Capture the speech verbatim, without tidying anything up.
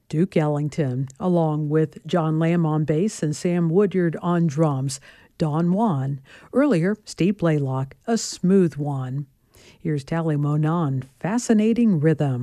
Duke Ellington, along with John Lamb on bass and Sam Woodyard on drums. Don Juan. Earlier, Steve Blaylock, A Smooth One. Here's Tally Monon, Fascinating Rhythm.